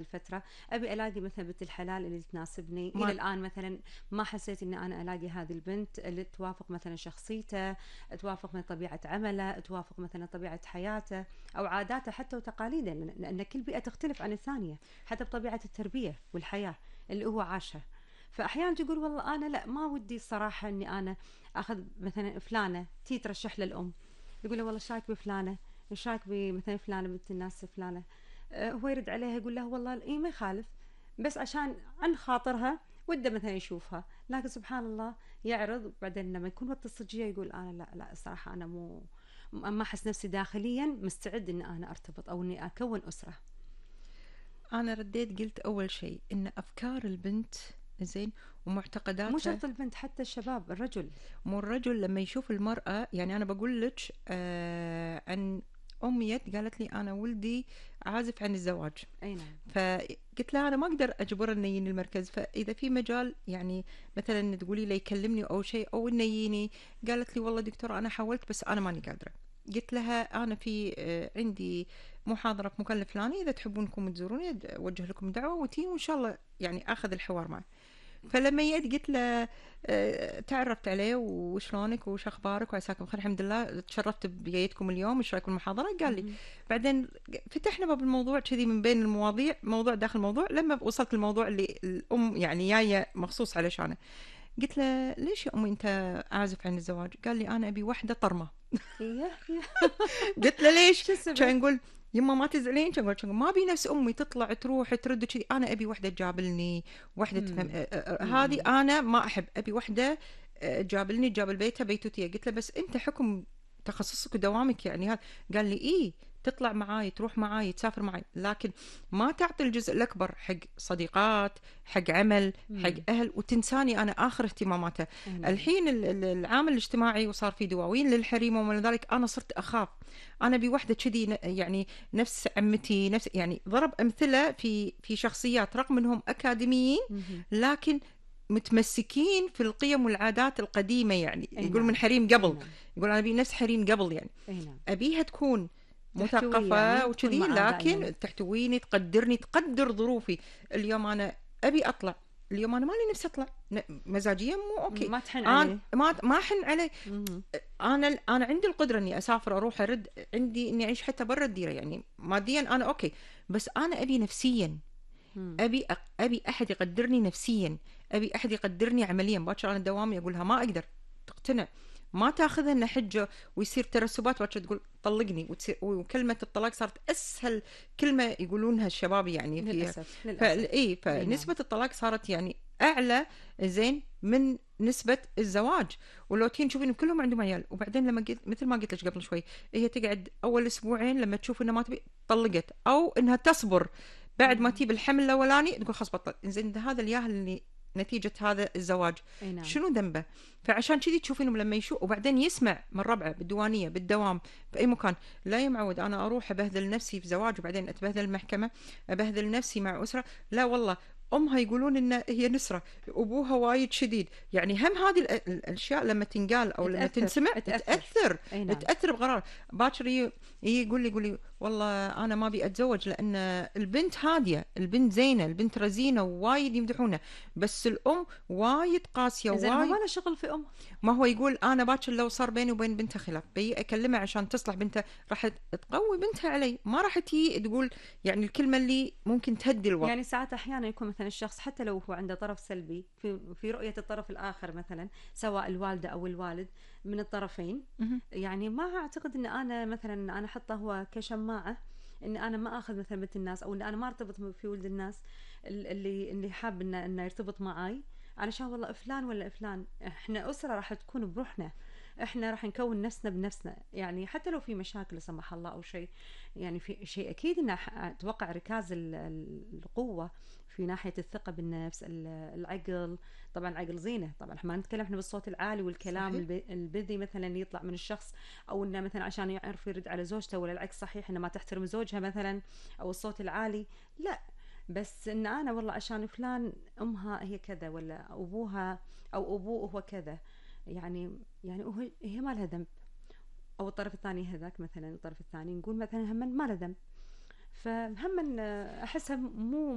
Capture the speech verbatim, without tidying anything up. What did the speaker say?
الفتره ابي الاقي مثلا بنت الحلال اللي تناسبني. ما الى الان مثلا ما حسيت اني انا الاقي هذه البنت اللي توافق مثلا شخصيته، توافق من طبيعه عمله، توافق مثلا طبيعه حياته او عاداته حتى وتقاليده، لان كل بيئه تختلف عن الثانيه حتى بطبيعه التربيه والحياه اللي هو عاشها. فاحيانا تقول والله انا لا ما ودي الصراحه اني انا اخذ مثلا فلانه تي ترشح للام، يقول له والله ايش رايك بفلانه، ايش رايك بمثلا فلانه بنت الناس فلانه. آه، هو يرد عليها يقول له والله اي ما يخالف، بس عشان عن خاطرها وده مثلا يشوفها. لكن سبحان الله يعرض، وبعدين لما يكون وقت الصجيه يقول انا لا لا الصراحه انا مو ما احس نفسي داخليا مستعد ان انا ارتبط او اني اكون اسره. انا رديت قلت اول شيء ان افكار البنت زين مو ومعتقداتها. شرط البنت، حتى الشباب الرجل. مو الرجل لما يشوف المرأة، يعني أنا بقول لك آه عن أمي قالت لي أنا ولدي عازف عن الزواج، اي نعم. فقلت لها أنا ما أقدر أجبر إنه يجيني المركز، فإذا في مجال يعني مثلا تقولي لي يكلمني أو شيء أو إنه يجيني. قالت لي والله دكتورة أنا حاولت بس أنا ماني قادرة. قلت لها أنا في آه عندي محاضرة في مكان الفلاني، إذا تحبون إنكم تزوروني أوجه لكم دعوة وتي وإن شاء الله يعني آخذ الحوار معه. فلما جيت قلت له آه، تعرفت عليه وشلونك وش اخبارك وعساكم بخير الحمد لله تشرفت بجيتكم اليوم ايش رايكم بالمحاضره، قال لي. مهم. بعدين فتحنا باب الموضوع كذي من بين المواضيع، موضوع داخل موضوع، لما وصلت الموضوع اللي الام يعني جايه مخصوص علشانه. قلت له ليش يا امي انت عازف عن الزواج؟ قال لي انا ابي وحده طرمه. ايه إيه. قلت له ليش؟ شو السبب؟ كان يقول يما ما تزعلين، كان يقول ما ابي نفس امي تطلع تروح ترد كذي، انا ابي وحده تجابلني، وحده تفهم مم. أه، أه، أه، هذه مم. انا ما احب، ابي وحده أه، تجابلني تجابل بيتها بيتوتيه. قلت له بس انت حكم تخصصك ودوامك يعني هذا. قال لي ايه تطلع معاي تروح معاي تسافر معاي، لكن ما تعطي الجزء الاكبر حق صديقات حق عمل حق مم. اهل وتنساني انا اخر اهتماماته. اي نعم. الحين ال- ال- العامل الاجتماعي وصار في دواوين للحريم ومن ذلك انا صرت اخاف. انا بوحده كذي ن- يعني نفس عمتي، نفس يعني ضرب امثله في في شخصيات رغم انهم اكاديميين مهم. لكن متمسكين في القيم والعادات القديمه، يعني اي يقول من نعم. حريم اي قبل، نعم. يقول انا ابي نفس حريم قبل يعني. اي نعم. ابيها تكون تحتوي مثقفه يعني تكون وكذي معاه دائما. لكن تحتويني تقدرني تقدر ظروفي. اليوم انا ابي اطلع، اليوم انا مالي نفسي اطلع ن- مزاجيا مو اوكي. ما تحن انا عليه. ما ما احن عليه. مهم. انا انا عندي القدره اني اسافر اروح ارد، عندي اني اعيش حتى برا الديره يعني ماديا انا اوكي، بس انا ابي نفسيا، مم. ابي أق... ابي احد يقدرني نفسيا، ابي احد يقدرني عمليا. باكر انا دوامي اقولها ما اقدر تقتنع، ما تاخذها انه حجه ويصير ترسبات باكر تقول طلقني وتصير، وكلمه الطلاق صارت اسهل كلمه يقولونها الشباب يعني فيها. للأسف للأسف. فاي اي نعم. فنسبه الطلاق صارت يعني اعلى زين من نسبه الزواج. ولو تين تشوفين كلهم عندهم عيال، وبعدين لما قلت مثل ما قلت لك قبل شوي، هي تقعد اول اسبوعين لما تشوف انها ما تبي طلقت، او انها تصبر بعد ما مهم. تجيب الحمل الاولاني تقول خلاص بطل. زين هذا الياهل اللي نتيجة هذا الزواج اي نعم. شنو ذنبه؟ فعشان كذي تشوفينهم لما يشوف وبعدين يسمع من ربعه بالديوانية بالدوام بأي مكان، لا يا معود أنا أروح أبهذل نفسي في زواج وبعدين أتبهذل المحكمة، أبهذل نفسي مع أسرة. لا والله أمها يقولون إن هي نسرة، أبوها وايد شديد، يعني هم هذه الأ- الأشياء لما تنقال أو لما تأثر تنسمع تأثر. تأثر، اي نعم. تأثر بقرار. باكر ي- يقول لي يقول لي والله أنا ما أبي أتزوج لأن البنت هادية، البنت زينة، البنت رزينة ووايد يمدحونها، بس الأم وايد قاسية زين هو ما وايد. له شغل في أمه. ما هو يقول انا باكر لو صار بيني وبين بنته خلاف بي اكلمها عشان تصلح بنته، راح تقوي بنتها علي، ما راح تجي تقول يعني الكلمه اللي ممكن تهدي الوضع. يعني ساعات أحيانا يكون مثلا الشخص حتى لو هو عنده طرف سلبي في في رؤية الطرف الآخر مثلا، سواء الوالدة أو الوالد من الطرفين. مهم. يعني ما أعتقد أن أنا مثلا أنا أحطه هو كشماعة ان انا ما اخذ مثلا بنت الناس، او ان انا ما ارتبط في ولد الناس اللي اللي حاب انه انه يرتبط معاي علشان والله فلان ولا فلان. احنا اسره راح تكون بروحنا، احنا راح نكون نفسنا بنفسنا، يعني حتى لو في مشاكل لا سمح الله او شيء، يعني في شيء اكيد انه اتوقع ركاز ال- ال- القوه في ناحيه الثقه بالنفس، ال- العقل. طبعا العقل زينه، طبعا احنا ما نتكلم احنا بالصوت العالي والكلام صحيح. الب- البذي مثلا اللي يطلع من الشخص، او انه مثلا عشان يعرف يرد على زوجته، ولا العكس صحيح انه ما تحترم زوجها مثلا، او الصوت العالي. لا، بس ان انا والله عشان فلان امها هي كذا ولا ابوها او ابوه هو كذا، يعني يعني هو هي ما لها ذنب، او الطرف الثاني هذاك مثلا الطرف الثاني نقول مثلا هم ما له ذنب. فهم احسها مو